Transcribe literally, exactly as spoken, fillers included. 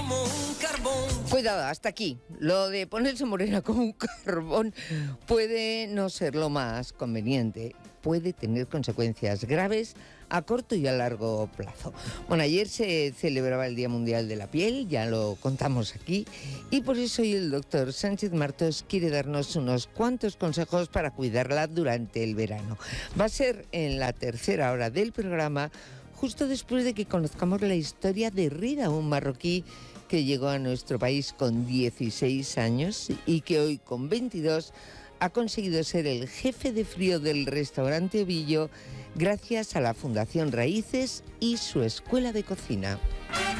como un carbón. Cuidado, hasta aquí. Lo de ponerse morena como un carbón puede no ser lo más conveniente. Puede tener consecuencias graves a corto y a largo plazo. Bueno, ayer se celebraba el Día Mundial de la Piel, ya lo contamos aquí, y por eso hoy el doctor Sánchez Martos quiere darnos unos cuantos consejos para cuidarla durante el verano. Va a ser en la tercera hora del programa, justo después de que conozcamos la historia de Rida, un marroquí que llegó a nuestro país con dieciséis años y que hoy con veintidós ha conseguido ser el jefe de frío del restaurante Ovillo gracias a la Fundación Raíces y su escuela de cocina.